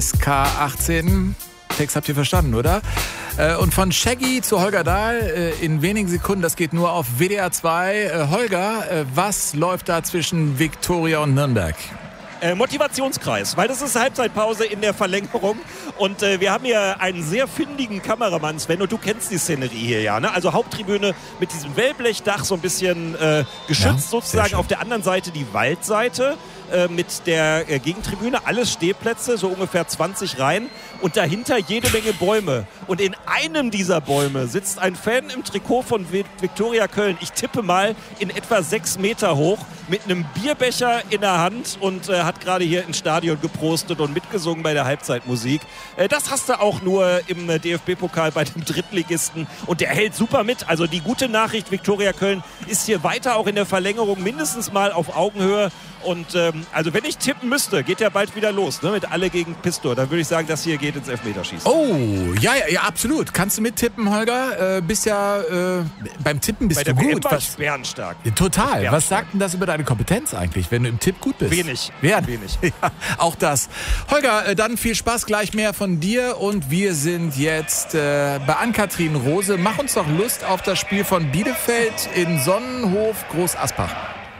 SK18. Text habt ihr verstanden, oder? Und von Shaggy zu Holger Dahl in wenigen Sekunden, das geht nur auf WDR 2. Holger, was läuft da zwischen Viktoria und Nürnberg? Motivationskreis, weil das ist Halbzeitpause in der Verlängerung und wir haben hier einen sehr findigen Kameramann, Sven, und du kennst die Szenerie hier ja, ne? Also Haupttribüne mit diesem Wellblechdach so ein bisschen geschützt sozusagen, auf der anderen Seite die Waldseite mit der Gegentribüne, alles Stehplätze, so ungefähr 20 Reihen und dahinter jede Menge Bäume. Und in einem dieser Bäume sitzt ein Fan im Trikot von Viktoria Köln. Ich tippe mal in etwa 6 Meter hoch mit einem Bierbecher in der Hand und hat gerade hier ins Stadion geprostet und mitgesungen bei der Halbzeitmusik. Das hast du auch nur im DFB-Pokal bei dem Drittligisten und der hält super mit. Also die gute Nachricht, Viktoria Köln ist hier weiter auch in der Verlängerung mindestens mal auf Augenhöhe. Und also wenn ich tippen müsste, geht ja bald wieder los, ne, mit Alle gegen Pistor. Dann würde ich sagen, das hier geht ins Elfmeterschießen. Oh, ja, absolut. Kannst du mittippen, Holger? Bist ja beim Tippen bist du gut. Bei der bärenstark. Total. Was sagt denn das über deine Kompetenz eigentlich, wenn du im Tipp gut bist? Wenig. Ja, auch das. Holger, dann viel Spaß, gleich mehr von dir. Und wir sind jetzt bei Ann-Kathrin Rose. Mach uns doch Lust auf das Spiel von Bielefeld in Sonnenhof Groß Asbach.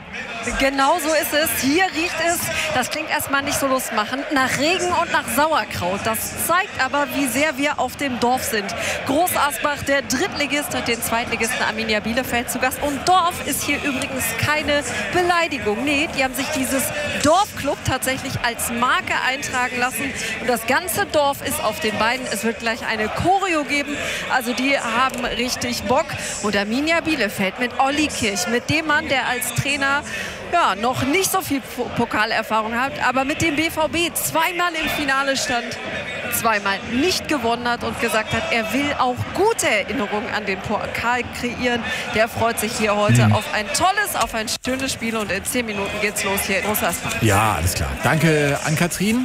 Genau so ist es. Hier riecht es, das klingt erstmal nicht so lustmachend, nach Regen und nach Sauerkraut. Das zeigt aber, wie sehr wir auf dem Dorf sind. Groß Asbach, der Drittligist, hat den Zweitligisten Arminia Bielefeld zu Gast. Und Dorf ist hier übrigens keine Beleidigung. Nee, die haben sich dieses Dorfclub tatsächlich als Marke eintragen lassen. Und das ganze Dorf ist auf den Beinen. Es wird gleich eine Choreo geben. Also die haben richtig Bock. Und Arminia Bielefeld mit Olli Kirch, mit dem Mann, der als Trainer noch nicht so viel Pokalerfahrung hat, aber mit dem BVB zweimal im Finale stand, zweimal nicht gewonnen hat und gesagt hat, er will auch gute Erinnerungen an den Pokal kreieren. Der freut sich hier heute auf ein tolles, auf ein schönes Spiel und in 10 Minuten geht's los hier in Groß Asbach. Ja, alles klar. Danke, Ann-Kathrin.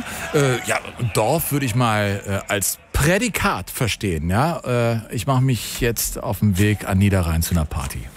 Dorf würde ich mal als Prädikat verstehen. Ja? Ich mache mich jetzt auf den Weg an Niederrhein zu einer Party.